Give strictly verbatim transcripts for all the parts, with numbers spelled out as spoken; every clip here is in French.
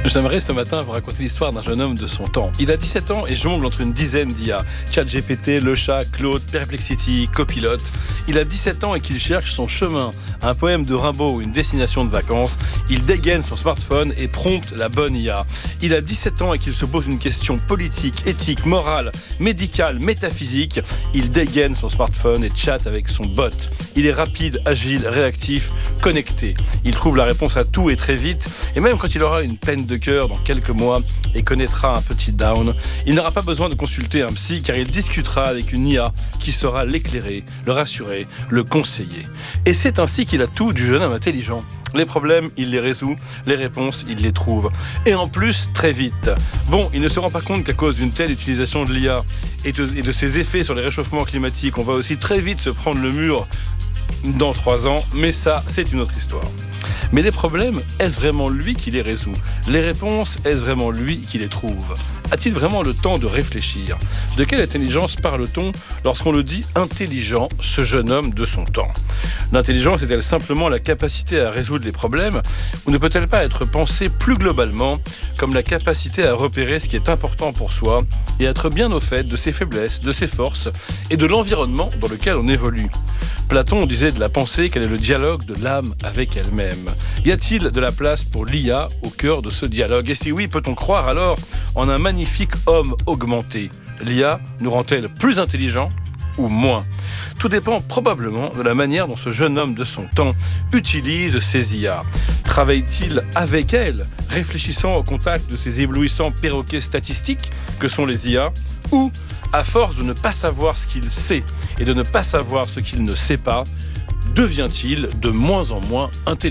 J'aimerais ce matin vous raconter l'histoire d'un jeune homme de son temps. Il a dix-sept ans et jongle entre une dizaine d'I A. ChatGPT, Le Chat, Claude, Perplexity, Copilot. Il a dix-sept ans et qu'il cherche son chemin. Un poème de Rimbaud ou une destination de vacances. Il dégaine son smartphone et prompte la bonne I A. Il a dix-sept ans et qu'il se pose une question politique, éthique, morale, médicale, métaphysique. Il dégaine son smartphone et chatte avec son bot. Il est rapide, agile, réactif, connecté. Il trouve la réponse à tout et très vite. Et même quand il aura une peine de cœur dans quelques mois et connaîtra un petit down, il n'aura pas besoin de consulter un psy car il discutera avec une I A qui saura l'éclairer, le rassurer, le conseiller. Et c'est ainsi qu'il a tout du jeune homme intelligent. Les problèmes, il les résout. Les réponses, il les trouve. Et en plus, très vite. Bon, il ne se rend pas compte qu'à cause d'une telle utilisation de l'I A et de, et de ses effets sur les réchauffements climatiques, on va aussi très vite se prendre le mur dans trois ans. Mais ça, c'est une autre histoire. Mais les problèmes, est-ce vraiment lui qui les résout ? Les réponses, est-ce vraiment lui qui les trouve ? A-t-il vraiment le temps de réfléchir ? De quelle intelligence parle-t-on lorsqu'on le dit intelligent, ce jeune homme de son temps ? L'intelligence est-elle simplement la capacité à résoudre les problèmes ou ne peut-elle pas être pensée plus globalement comme la capacité à repérer ce qui est important pour soi et être bien au fait de ses faiblesses, de ses forces et de l'environnement dans lequel on évolue ? Platon disait de la pensée qu'elle est le dialogue de l'âme avec elle-même. Y a-t-il de la place pour l'I A au cœur de ce dialogue ? Et si oui, peut-on croire alors en un magnifique homme augmenté ? L'I A nous rend-elle plus intelligents ou moins ? Tout dépend probablement de la manière dont ce jeune homme de son temps utilise ces I A. Travaille-t-il avec elles, réfléchissant au contact de ces éblouissants perroquets statistiques que sont les I A, ou, à force de ne pas savoir ce qu'il sait et de ne pas savoir ce qu'il ne sait pas, devient-il de moins en moins intelligent ?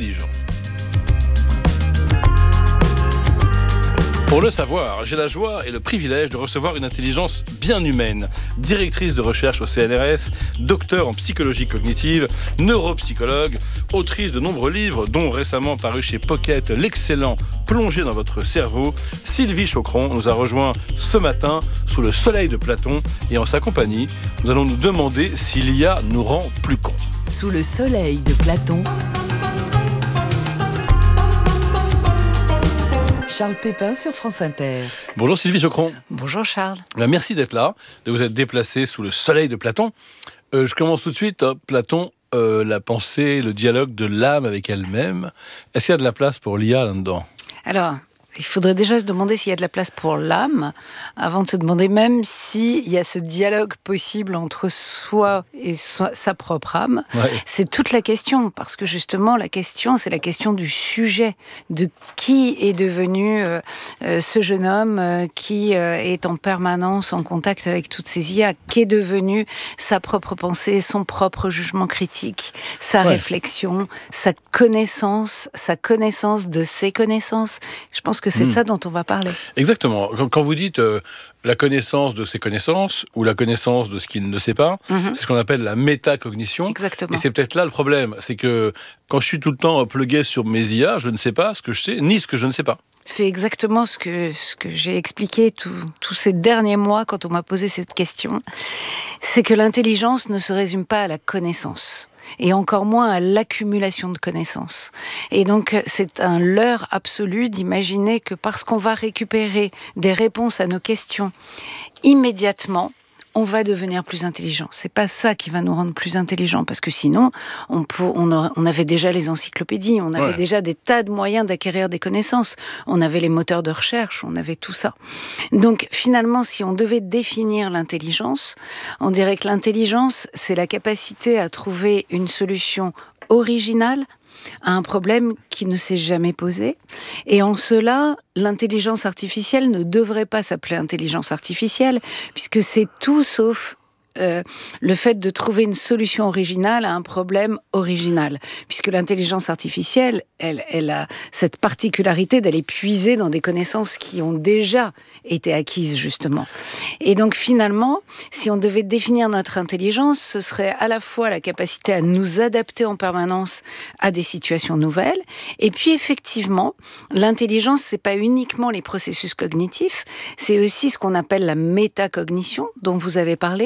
Pour le savoir, j'ai la joie et le privilège de recevoir une intelligence bien humaine, directrice de recherche au C N R S, docteur en psychologie cognitive, neuropsychologue, autrice de nombreux livres, dont récemment paru chez Pocket l'excellent Plongé dans votre cerveau. Sylvie Choqueron nous a rejoint ce matin sous le soleil de Platon et en sa compagnie, nous allons nous demander si l'I A nous rend plus cons. Sous le soleil de Platon, Charles Pépin sur France Inter. Bonjour Sylvie Choqueron. Bonjour Charles. Merci d'être là, de vous être déplacé sous le soleil de Platon. Euh, je commence tout de suite. Hein. Platon, euh, la pensée, le dialogue de l'âme avec elle-même. Est-ce qu'il y a de la place pour l'I A là-dedans ? Alors, il faudrait déjà se demander s'il y a de la place pour l'âme, avant de se demander même s'il y a ce dialogue possible entre soi et so- sa propre âme. Ouais. C'est toute la question, parce que justement, la question, c'est la question du sujet, de qui est devenu euh, euh, ce jeune homme euh, qui euh, est en permanence en contact avec toutes ces I A, qu'est devenu sa propre pensée, son propre jugement critique, sa Ouais. réflexion, sa connaissance, sa connaissance de ses connaissances. Je pense que c'est de ça dont on va parler. Exactement. Quand, quand vous dites euh, la connaissance de ses connaissances ou la connaissance de ce qu'il ne sait pas, Mm-hmm. c'est ce qu'on appelle la métacognition. Exactement. Et c'est peut-être là le problème. C'est que quand je suis tout le temps plugué sur mes I A, je ne sais pas ce que je sais, ni ce que je ne sais pas. C'est exactement ce que, ce que j'ai expliqué tout- tous ces derniers mois quand on m'a posé cette question. C'est que l'intelligence ne se résume pas à la connaissance. Et encore moins à l'accumulation de connaissances. Et donc, c'est un leurre absolu d'imaginer que parce qu'on va récupérer des réponses à nos questions immédiatement, on va devenir plus intelligent. C'est pas ça qui va nous rendre plus intelligents, parce que sinon, on, pour, on, aurait, on avait déjà les encyclopédies, on avait Ouais. déjà des tas de moyens d'acquérir des connaissances, on avait les moteurs de recherche, on avait tout ça. Donc finalement, si on devait définir l'intelligence, on dirait que l'intelligence, c'est la capacité à trouver une solution originale à un problème qui ne s'est jamais posé. Et en cela, l'intelligence artificielle ne devrait pas s'appeler intelligence artificielle, puisque c'est tout sauf euh, le fait de trouver une solution originale à un problème original. Puisque l'intelligence artificielle, elle, elle a cette particularité d'aller puiser dans des connaissances qui ont déjà été acquises, justement. Et donc, finalement, si on devait définir notre intelligence, ce serait à la fois la capacité à nous adapter en permanence à des situations nouvelles, et puis, effectivement, l'intelligence, c'est pas uniquement les processus cognitifs, c'est aussi ce qu'on appelle la métacognition, dont vous avez parlé,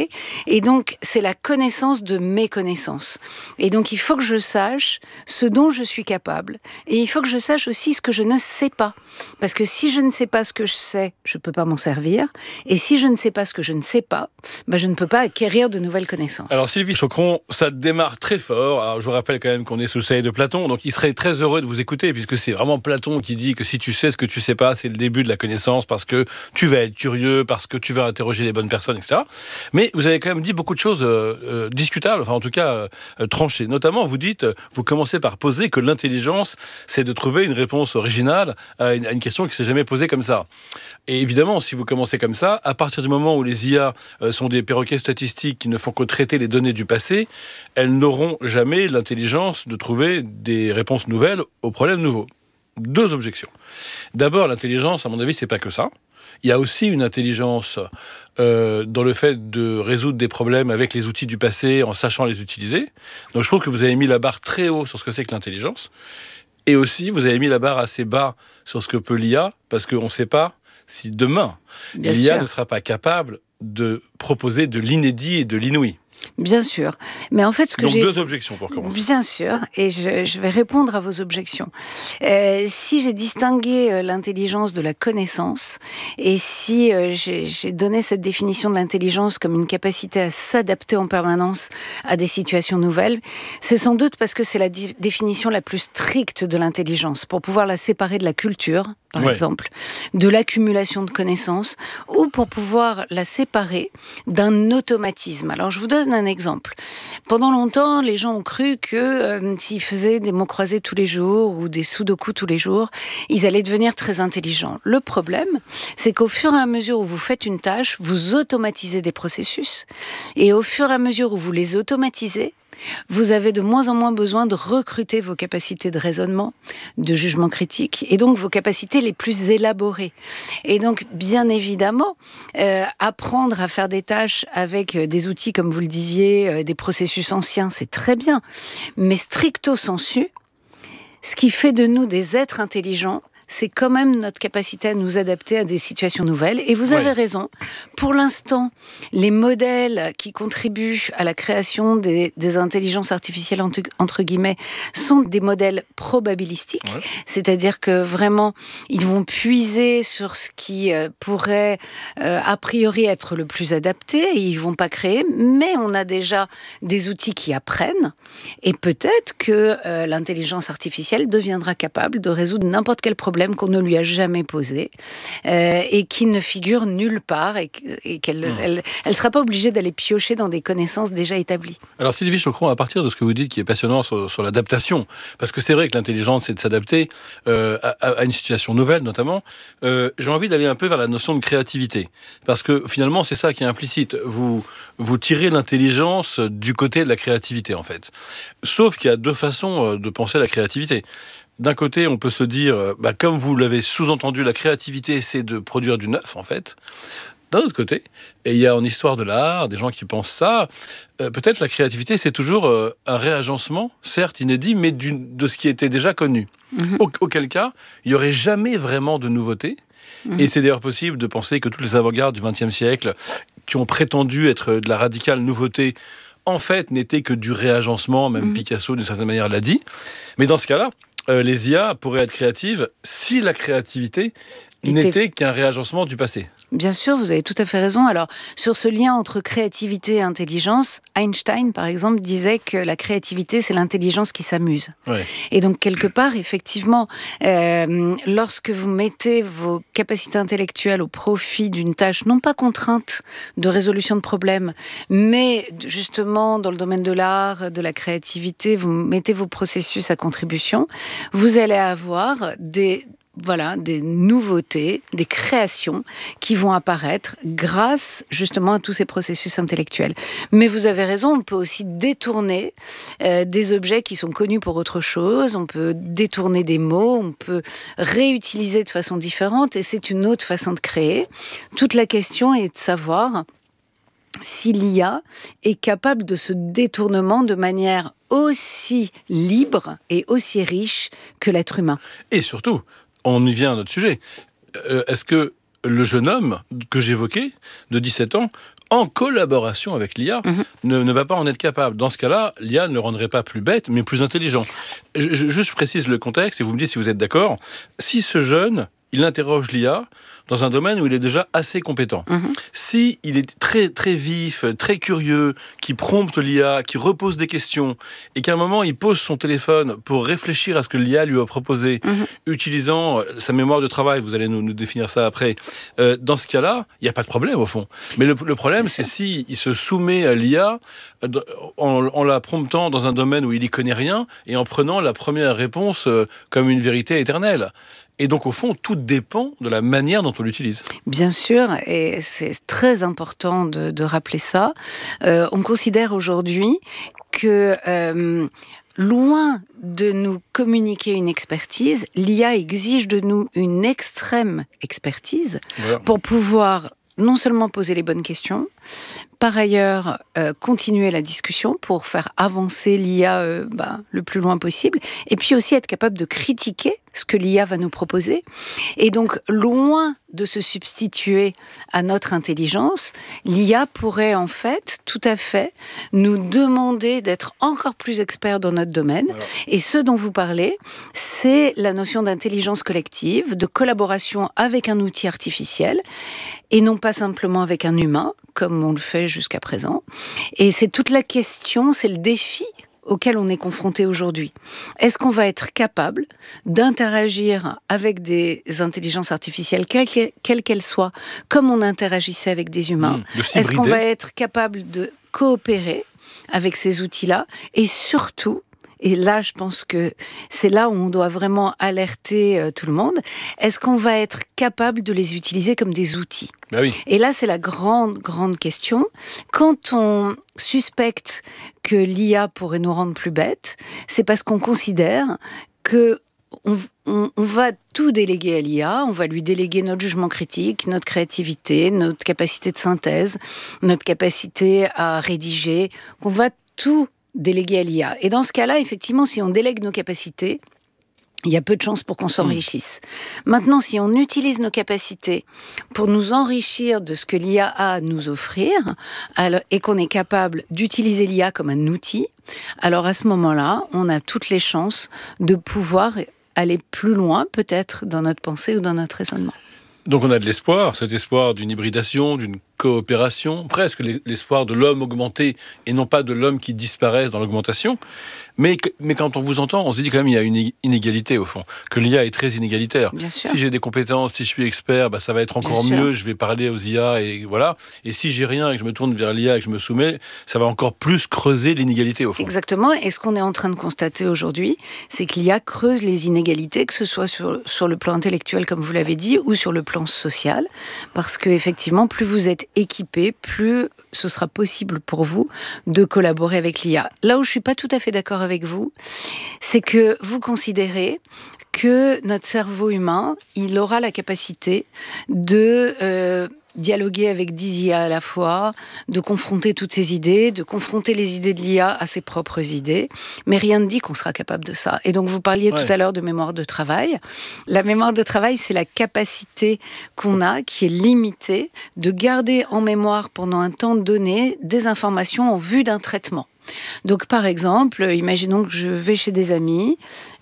Et donc, c'est la connaissance de mes connaissances. Et donc, il faut que je sache ce dont je suis capable. Et il faut que je sache aussi ce que je ne sais pas. Parce que si je ne sais pas ce que je sais, je ne peux pas m'en servir. Et si je ne sais pas ce que je ne sais pas, ben je ne peux pas acquérir de nouvelles connaissances. Alors, Sylvie Choqueron, ça démarre très fort. Alors, je vous rappelle quand même qu'on est sous le soleil de Platon. Donc, il serait très heureux de vous écouter, puisque c'est vraiment Platon qui dit que si tu sais ce que tu sais pas, c'est le début de la connaissance, parce que tu vas être curieux, parce que tu vas interroger les bonnes personnes, et cetera. Mais vous avez quand même dit beaucoup de choses euh, euh, discutables, enfin en tout cas euh, tranchées. Notamment, vous dites, vous commencez par poser que l'intelligence, c'est de trouver une réponse originale à une, à une question qui ne s'est jamais posée comme ça. Et évidemment, si vous commencez comme ça, à partir du moment où les I A euh, sont des perroquets statistiques qui ne font que traiter les données du passé, elles n'auront jamais l'intelligence de trouver des réponses nouvelles aux problèmes nouveaux. Deux objections. D'abord, l'intelligence, à mon avis, c'est pas que ça. Il y a aussi une intelligence euh, dans le fait de résoudre des problèmes avec les outils du passé en sachant les utiliser. Donc je trouve que vous avez mis la barre très haut sur ce que c'est que l'intelligence. Et aussi, vous avez mis la barre assez bas sur ce que peut l'I A, parce qu'on ne sait pas si demain, Bien l'I A sûr. ne sera pas capable de proposer de l'inédit et de l'inouï. Bien sûr. Mais en fait, ce que Donc j'ai... deux objections pour commencer. Bien sûr, et je, je vais répondre à vos objections. Euh, si j'ai distingué euh, l'intelligence de la connaissance, et si euh, j'ai, j'ai donné cette définition de l'intelligence comme une capacité à s'adapter en permanence à des situations nouvelles, c'est sans doute parce que c'est la di- définition la plus stricte de l'intelligence, pour pouvoir la séparer de la culture, par ouais. exemple, de l'accumulation de connaissances, ou pour pouvoir la séparer d'un automatisme. Alors, je vous donne un exemple. Pendant longtemps, les gens ont cru que euh, s'ils faisaient des mots croisés tous les jours ou des sudoku tous les jours, ils allaient devenir très intelligents. Le problème, c'est qu'au fur et à mesure où vous faites une tâche, vous automatisez des processus. Et au fur et à mesure où vous les automatisez, vous avez de moins en moins besoin de recruter vos capacités de raisonnement, de jugement critique, et donc vos capacités les plus élaborées. Et donc, bien évidemment, euh, apprendre à faire des tâches avec des outils, comme vous le disiez, euh, des processus anciens, c'est très bien. Mais stricto sensu, ce qui fait de nous des êtres intelligents, c'est quand même notre capacité à nous adapter à des situations nouvelles. Et vous avez ouais. raison. Pour l'instant, les modèles qui contribuent à la création des, des intelligences artificielles, entre, entre guillemets, sont des modèles probabilistiques. Ouais. C'est-à-dire que vraiment, ils vont puiser sur ce qui euh, pourrait, euh, a priori, être le plus adapté. Et ils ne vont pas créer. Mais on a déjà des outils qui apprennent. Et peut-être que euh, l'intelligence artificielle deviendra capable de résoudre n'importe quel problème qu'on ne lui a jamais posé euh, et qui ne figure nulle part et, et qu'elle mmh. elle, elle sera pas obligée d'aller piocher dans des connaissances déjà établies. Alors Sylvie Choqueron, à partir de ce que vous dites qui est passionnant sur, sur l'adaptation, parce que c'est vrai que l'intelligence c'est de s'adapter euh, à, à une situation nouvelle notamment, euh, j'ai envie d'aller un peu vers la notion de créativité, parce que finalement c'est ça qui est implicite, vous, vous tirez l'intelligence du côté de la créativité en fait, sauf qu'il y a deux façons de penser à la créativité. D'un côté, on peut se dire, bah, comme vous l'avez sous-entendu, la créativité, c'est de produire du neuf, en fait. D'un autre côté, et il y a en histoire de l'art des gens qui pensent ça, euh, peut-être la créativité, c'est toujours euh, un réagencement, certes inédit, mais du, de ce qui était déjà connu. Mmh. Au, auquel cas, il n'y aurait jamais vraiment de nouveauté. Mmh. Et c'est d'ailleurs possible de penser que toutes les avant-gardes du vingtième siècle, qui ont prétendu être de la radicale nouveauté, en fait, n'étaient que du réagencement, même mmh. Picasso, d'une certaine manière, l'a dit. Mais dans ce cas-là, Euh, les I A pourraient être créatives si la créativité n'était qu'un réagencement du passé. Bien sûr, vous avez tout à fait raison. Alors, sur ce lien entre créativité et intelligence, Einstein, par exemple, disait que la créativité, c'est l'intelligence qui s'amuse. Ouais. Et donc, quelque part, effectivement, euh, lorsque vous mettez vos capacités intellectuelles au profit d'une tâche non pas contrainte de résolution de problèmes, mais justement dans le domaine de l'art, de la créativité, vous mettez vos processus à contribution, vous allez avoir des... Voilà, des nouveautés, des créations qui vont apparaître grâce justement à tous ces processus intellectuels. Mais vous avez raison, on peut aussi détourner euh, des objets qui sont connus pour autre chose, on peut détourner des mots, on peut réutiliser de façon différente et c'est une autre façon de créer. Toute la question est de savoir si l'I A est capable de ce détournement de manière aussi libre et aussi riche que l'être humain. Et surtout, on y vient à notre sujet. Euh, est-ce que le jeune homme que j'évoquais, de dix-sept ans, en collaboration avec l'I A, mmh. ne, ne va pas en être capable. Dans ce cas-là, l'I A ne le rendrait pas plus bête, mais plus intelligent. Je, je, juste je précise le contexte et vous me dites si vous êtes d'accord. Si ce jeune, il interroge l'I A dans un domaine où il est déjà assez compétent. Mmh. Si il est très, très vif, très curieux, qui prompte l'I A, qui repose des questions, et qu'à un moment, il pose son téléphone pour réfléchir à ce que l'I A lui a proposé, mmh. utilisant sa mémoire de travail, vous allez nous, nous définir ça après, euh, dans ce cas-là, il n'y a pas de problème, au fond. Mais le, le problème, c'est s'il si se soumet à l'I A en, en la promptant dans un domaine où il n'y connaît rien, et en prenant la première réponse euh, comme une vérité éternelle. Et donc, au fond, tout dépend de la manière dont on l'utilise. Bien sûr, et c'est très important de, de rappeler ça. Euh, on considère aujourd'hui que, euh, loin de nous communiquer une expertise, l'I A exige de nous une extrême expertise voilà. pour pouvoir non seulement poser les bonnes questions, par ailleurs, euh, continuer la discussion pour faire avancer l'I A euh, bah, le plus loin possible, et puis aussi être capable de critiquer ce que l'I A va nous proposer. Et donc, loin de se substituer à notre intelligence, l'I A pourrait en fait, tout à fait, nous demander d'être encore plus experts dans notre domaine. Voilà. Et ce dont vous parlez, c'est la notion d'intelligence collective, de collaboration avec un outil artificiel, et non pas simplement avec un humain, comme on le fait jusqu'à présent. Et c'est toute la question, c'est le défi auquel on est confronté aujourd'hui. Est-ce qu'on va être capable d'interagir avec des intelligences artificielles, quelles qu'elles soient, comme on interagissait avec des humains ? Mmh, Est-ce qu'on va être capable de coopérer avec ces outils-là ? Et surtout, et là, je pense que c'est là où on doit vraiment alerter euh, tout le monde. Est-ce qu'on va être capable de les utiliser comme des outils ? Ben oui. Et là, c'est la grande, grande question. Quand on suspecte que l'I A pourrait nous rendre plus bêtes, c'est parce qu'on considère que on, on, on va tout déléguer à l'I A, on va lui déléguer notre jugement critique, notre créativité, notre capacité de synthèse, notre capacité à rédiger, qu'on va tout déléguer à l'I A. Et dans ce cas-là, effectivement, si on délègue nos capacités, il y a peu de chances pour qu'on s'enrichisse. Mmh. Maintenant, si on utilise nos capacités pour nous enrichir de ce que l'I A a à nous offrir, alors, et qu'on est capable d'utiliser l'I A comme un outil, alors à ce moment-là, on a toutes les chances de pouvoir aller plus loin, peut-être, dans notre pensée ou dans notre raisonnement. Donc on a de l'espoir, cet espoir d'une hybridation, d'une coopération, presque l'espoir de l'homme augmenté et non pas de l'homme qui disparaisse dans l'augmentation. Mais, mais quand on vous entend, on se dit quand même qu'il y a une inégalité au fond, que l'I A est très inégalitaire. Bien sûr. Si j'ai des compétences, si je suis expert, bah, ça va être encore Bien mieux, sûr. Je vais parler aux I A et voilà. Et si j'ai rien et que je me tourne vers l'I A et que je me soumets, ça va encore plus creuser l'inégalité au fond. Exactement, et ce qu'on est en train de constater aujourd'hui, c'est que l'I A creuse les inégalités, que ce soit sur, sur le plan intellectuel, comme vous l'avez dit, ou sur le plan social, parce qu'effectivement, plus vous êtes équipé, plus ce sera possible pour vous de collaborer avec l'I A. Là où je ne suis pas tout à fait d'accord avec vous, c'est que vous considérez que notre cerveau humain, il aura la capacité de euh, dialoguer avec dix I A à la fois, de confronter toutes ces idées, de confronter les idées de l'I A à ses propres idées, mais rien ne dit qu'on sera capable de ça. Et donc vous parliez ouais. tout à l'heure de mémoire de travail. La mémoire de travail, c'est la capacité qu'on a, qui est limitée, de garder en mémoire pendant un temps donné des informations en vue d'un traitement. Donc, par exemple, imaginons que je vais chez des amis,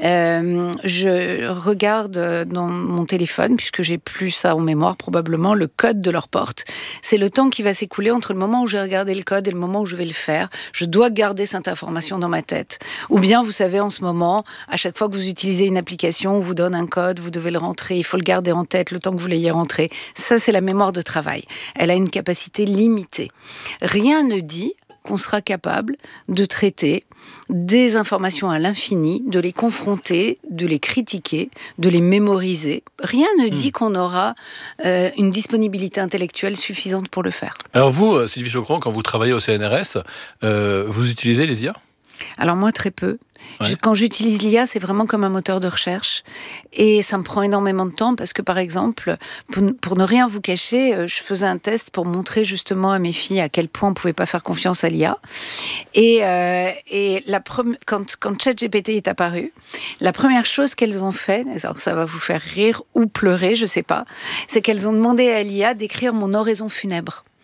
euh, je regarde dans mon téléphone, puisque j'ai plus ça en mémoire, probablement, le code de leur porte. C'est le temps qui va s'écouler entre le moment où j'ai regardé le code et le moment où je vais le faire. Je dois garder cette information dans ma tête. Ou bien, vous savez, en ce moment, à chaque fois que vous utilisez une application, on vous donne un code, vous devez le rentrer, il faut le garder en tête le temps que vous l'ayez rentré. Ça, c'est la mémoire de travail. Elle a une capacité limitée. Rien ne dit qu'on sera capable de traiter des informations à l'infini, de les confronter, de les critiquer, de les mémoriser. Rien ne dit mmh. qu'on aura euh, une disponibilité intellectuelle suffisante pour le faire. Alors vous, Sylvie Chaucran, quand vous travaillez au C N R S, euh, vous utilisez les I A ? Alors moi, très peu. Ouais. Je, quand j'utilise l'I A, c'est vraiment comme un moteur de recherche. Et ça me prend énormément de temps parce que, par exemple, pour, pour ne rien vous cacher, je faisais un test pour montrer justement à mes filles à quel point on ne pouvait pas faire confiance à l'I A. Et, euh, et la pre- quand, quand ChatGPT est apparu, la première chose qu'elles ont fait, alors ça va vous faire rire ou pleurer, je ne sais pas, c'est qu'elles ont demandé à l'I A d'écrire mon oraison funèbre.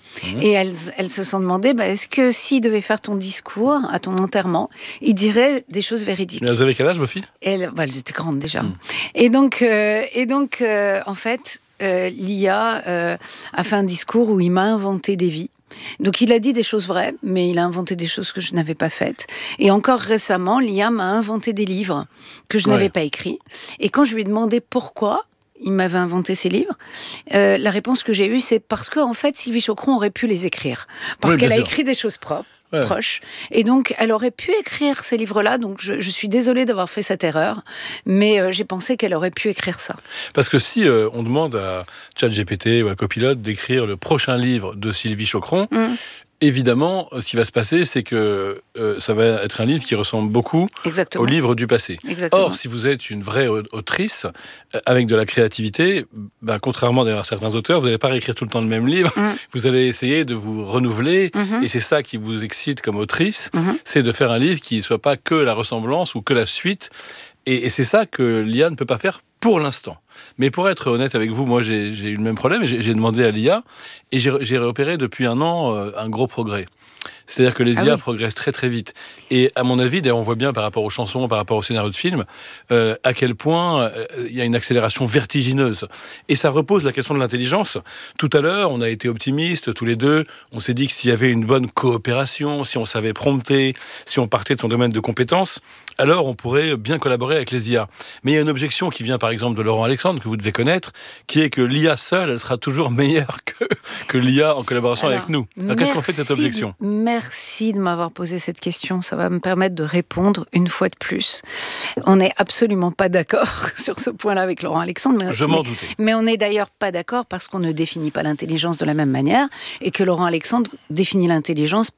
Mmh. Et elles, elles se sont demandé, bah, est-ce que s'il devait faire ton discours à ton enterrement, il dirait des choses véridiques. Mais elles avaient quel âge, vos filles ? Et elles, bah, elles étaient grandes déjà. Mmh. Et donc, euh, et donc euh, en fait, euh, l'I A euh, a fait un discours où il m'a inventé des vies. Donc il a dit des choses vraies, mais il a inventé des choses que je n'avais pas faites. Et encore récemment, l'I A m'a inventé des livres que je ouais. n'avais pas écrits. Et quand je lui ai demandé pourquoi il m'avait inventé ces livres, euh, la réponse que j'ai eue, c'est parce que en fait, Sylvie Chocron aurait pu les écrire. Parce oui, qu'elle a sûr. écrit des choses propres. Ouais. Proche. Et donc, elle aurait pu écrire ces livres-là. Donc, je, je suis désolée d'avoir fait cette erreur, mais euh, j'ai pensé qu'elle aurait pu écrire ça. Parce que si euh, on demande à ChatGPT ou à Copilot d'écrire le prochain livre de Sylvie Chocron, mmh. évidemment, ce qui va se passer, c'est que euh, ça va être un livre qui ressemble beaucoup Exactement. au livre du passé. Exactement. Or, si vous êtes une vraie autrice, euh, avec de la créativité, ben, contrairement d'ailleurs à certains auteurs, vous n'allez pas réécrire tout le temps le même livre, mmh. vous allez essayer de vous renouveler, mmh. et c'est ça qui vous excite comme autrice, mmh. c'est de faire un livre qui ne soit pas que la ressemblance ou que la suite, et, et c'est ça que l'I A ne peut pas faire pour l'instant. Mais pour être honnête avec vous, moi j'ai, j'ai eu le même problème, j'ai, j'ai demandé à l'I A, et j'ai, j'ai repéré depuis un an euh, un gros progrès. C'est-à-dire que les ah I A oui. progressent très très vite. Et à mon avis, d'ailleurs on voit bien par rapport aux chansons, par rapport au scénario de film, euh, à quel point il euh, y a une accélération vertigineuse. Et ça repose la question de l'intelligence. Tout à l'heure, on a été optimistes tous les deux, on s'est dit que s'il y avait une bonne coopération, si on savait prompter, si on partait de son domaine de compétences, alors on pourrait bien collaborer avec les I A. Mais il y a une objection qui vient par exemple de Laurent Alexandre, que vous devez connaître, qui est que l'I A seule, elle sera toujours meilleure que, que l'I A en collaboration alors, avec nous. Alors qu'est-ce qu'on fait de cette objection ? Merci de m'avoir posé cette question. Ça va me permettre de répondre une fois de plus. On n'est absolument pas d'accord sur ce point-là avec Laurent Alexandre. Mais, Je m'en mais, doutais. Mais on n'est d'ailleurs pas d'accord parce qu'on ne définit pas l'intelligence de la même manière et que Laurent Alexandre définit l'intelligence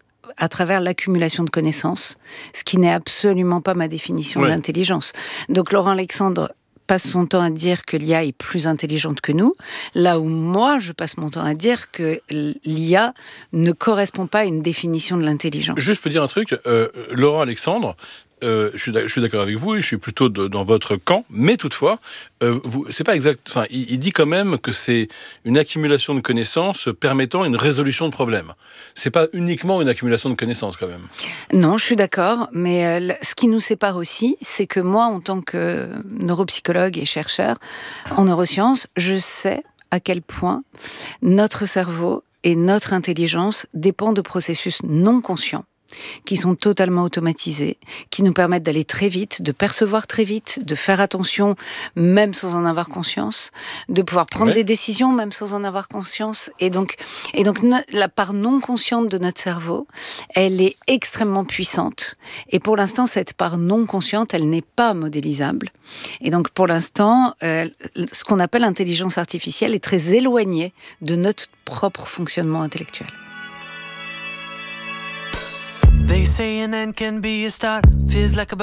à travers l'accumulation de connaissances, ce qui n'est absolument pas ma définition ouais. de l'intelligence. Donc Laurent Alexandre passe son temps à dire que l'I A est plus intelligente que nous, là où moi, je passe mon temps à dire que l'I A ne correspond pas à une définition de l'intelligence. Juste pour dire un truc, euh, Laurent Alexandre, Euh, je, suis je suis d'accord avec vous et je suis plutôt de, dans votre camp, mais toutefois, euh, vous, c'est pas exact. Enfin, il, il dit quand même que c'est une accumulation de connaissances permettant une résolution de problèmes. C'est pas uniquement une accumulation de connaissances quand même. Non, je suis d'accord, mais euh, ce qui nous sépare aussi, c'est que moi, en tant que neuropsychologue et chercheur en neurosciences, je sais à quel point notre cerveau et notre intelligence dépendent de processus non conscients, qui sont totalement automatisés, qui nous permettent d'aller très vite, de percevoir très vite, de faire attention même sans en avoir conscience, de pouvoir prendre ouais. des décisions même sans en avoir conscience. Et donc, et donc no- la part non consciente de notre cerveau, elle est extrêmement puissante. Et pour l'instant, cette part non consciente, elle n'est pas modélisable. Et donc pour l'instant, euh, ce qu'on appelle l'intelligence artificielle est très éloignée de notre propre fonctionnement intellectuel. They say an end can be a start, feels like a